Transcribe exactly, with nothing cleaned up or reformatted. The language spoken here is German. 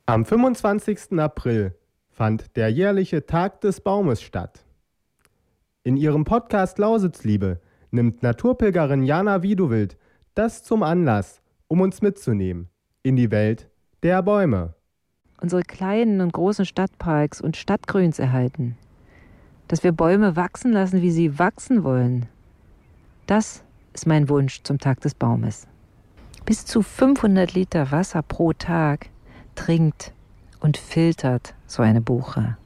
Am fünfundzwanzigsten April fand der jährliche Tag des Baumes statt. In ihrem Podcast Lausitzliebe nimmt Naturpilgerin Jana Wiedowild das zum Anlass, um uns mitzunehmen in die Welt der Bäume. Unsere kleinen und großen Stadtparks und Stadtgrüns erhalten. Dass wir Bäume wachsen lassen, wie sie wachsen wollen. Das ist mein Wunsch zum Tag des Baumes. Bis zu fünfhundert Liter Wasser pro Tag trinkt und filtert so eine Buche.